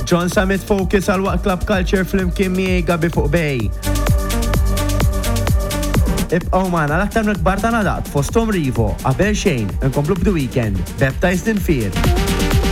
John Summit Focus għal waqt Club Culture fl-imkien miegħi Gabi fuq Bej. Ibqgħu magħna l-aktar mill-kbar tagħna daqt fosthom Rivo, qabel xejn inkomplu b'The Weeknd, Baptized in Fear.